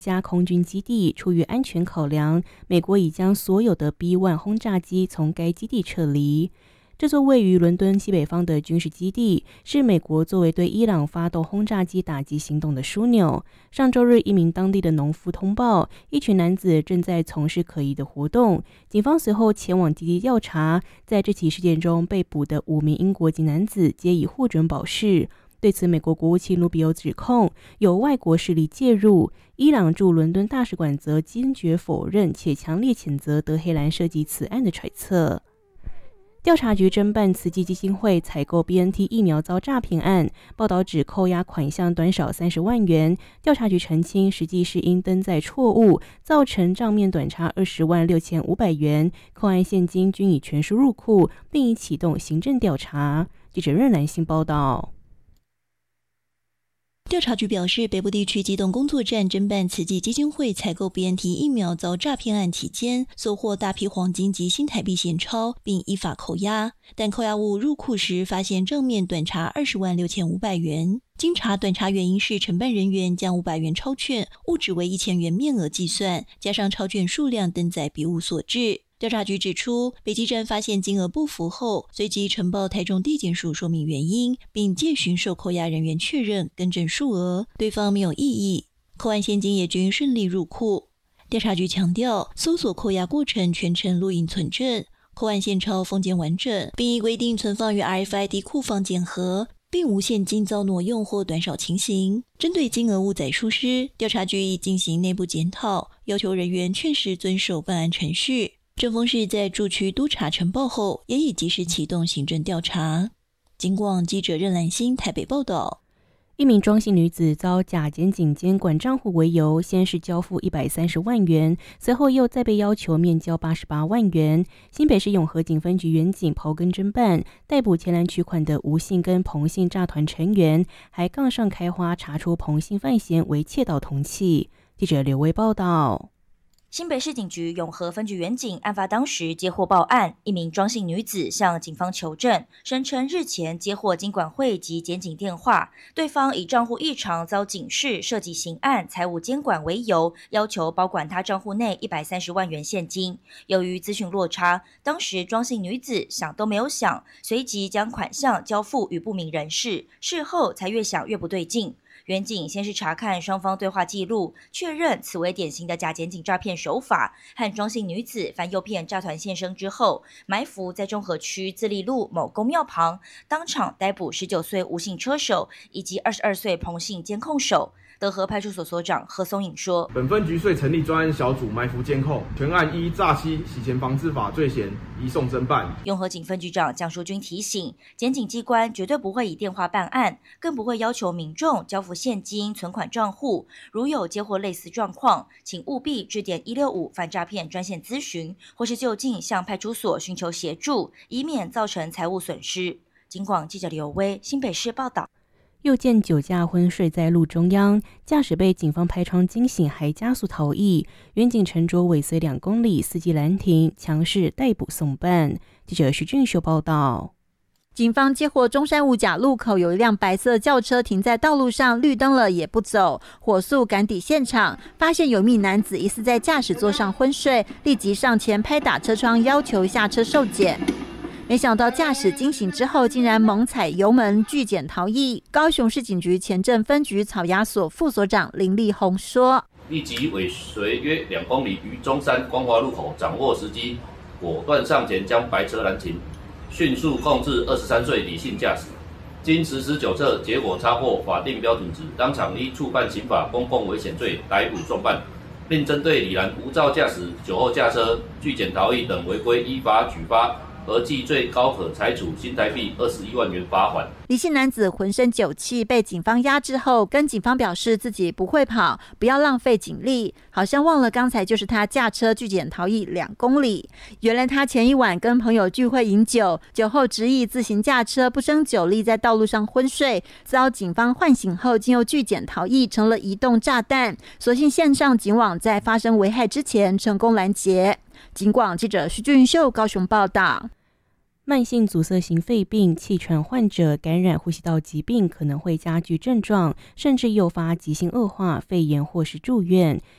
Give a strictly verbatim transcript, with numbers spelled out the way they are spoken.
家空军基地，出于安全考量，美国已将所有的 B 一 轰炸机从该基地撤离。这座位于伦敦西北方的军事基地是美国作为对伊朗发动轰炸机打击行动的枢纽。上周日，一名当地的农夫通报，一群男子正在从事可疑的活动。警方随后前往基地调查，在这起事件中被捕的五名英国籍男子皆已获准保释。对此，美国国务卿卢比欧指控有外国势力介入，伊朗驻伦敦大使馆则坚决否认，且强烈谴责德黑兰涉及此案的揣测。调查局侦办慈济基金会采购 B N T 疫苗遭诈骗案，报道指扣押款项短少三十万元。调查局澄清，实际是因登载错误，造成账面短差二十万六千五百元，扣案现金均已全数入库，并已启动行政调查。记者任兰信报道。 调查局表示，北部地区机动工作站侦办慈济基金会采购 B N T 疫苗遭诈骗案期间，搜获大批黄金及新台币现钞，并依法扣押。但扣押物入库时，发现账面短差二十万六千五百元。经查，短差原因是承办人员将五百元钞券误指为一千元面额计算，加上钞券数量登载别无所致。调查局指出，北基站发现金额不符后，随即呈报台中地检署说明原因，并届询受扣押人员确认更正数额，对方没有异议，扣案现金也均顺利入库。调查局强调，搜索扣押过程全程录影存证，扣案现钞封件完整，并依规定存放于 R F I D 库房检核，并无现金遭挪用或短少情形。针对金额误载疏失，调查局已进行内部检讨，要求人员确实遵守办案程序。政风市在驻区督察呈报后，也已及时启动行政调查。警广记者任兰心台北报道。 一名庄姓女子遭假检警监管账户为由，先是交付一百三十万元，随后又再被要求面交八十八万元。新北市永和警分局员警刨根侦办，逮捕前来取款的吴姓跟彭姓诈团成员，还杠上开花，查出彭姓犯嫌为窃盗同器。记者刘威报道。 新北市警局永和分局员警案发当时接获报案，一名庄姓女子向警方求证，声称日前接获金管会及检警电话，对方以账户异常遭警示，涉及刑案、财务监管为由，要求保管她账户内一百三十万元现金。由于资讯落差，当时庄姓女子想都没有想，随即将款项交付予不明人士，事后才越想越不对劲。员警先是查看双方对话记录，确认此为典型的假检警诈骗手法，和庄姓女子反诱骗诈团现身之后，埋伏在中和区自立路某公庙旁，当场逮捕十九岁吴姓车手以及二十二岁彭姓监控手。德和派出所所长何松颖说， 本分局遂成立专案小组埋伏监控，全案依诈欺洗钱防治法罪嫌移送侦办。 永和警分局长蒋淑君提醒，检警机关绝对不会以电话办案，更不会要求民众交付现金存款账户，如有接获类似状况，请务必致电一六五反诈骗专线咨询，或是就近向派出所寻求协助，以免造成财务损失。警广记者刘威新北市报道。 又见酒驾昏睡在路中央，驾驶被警方拍窗惊醒，还加速逃逸。员警乘着尾随两公里，司机拦停，强势逮捕送办。记者徐俊秀报道。 警方接获中山五甲路口有一辆白色轿车停在道路上，绿灯了也不走，火速赶抵现场，发现有名男子疑似在驾驶座上昏睡，立即上前拍打车窗，要求下车受检。没想到驾驶惊醒之后，竟然猛踩油门拒检逃逸。高雄市警局前镇分局草衙所副所长林立宏说：“ 立即尾随约两公里，于中山光华路口掌握时机，果断上前将白车拦停，迅速控制二十三岁李姓驾驶。经实施酒测，结果查获法定标准值，当场依触犯刑法公共危险罪逮捕送办，并针对李兰无照驾驶、酒后驾车、拒检逃逸等违规，依法举发。”合计最高可裁处新台币二十一万元罚款。 李姓男子浑身酒气，被警方压制后，跟警方表示自己不会跑，不要浪费警力，好像忘了刚才就是他驾车拒检逃逸两公里。原来他前一晚跟朋友聚会饮酒，酒后执意自行驾车，不胜酒力，在道路上昏睡，遭警方唤醒后，竟又拒检逃逸，成了移动炸弹。所幸线上警网在发生危害之前成功拦截。警广记者徐俊秀高雄报道。 慢性阻塞型肺病、气喘患者感染呼吸道疾病可能会加剧症状，甚至诱发急性恶化、肺炎或是住院。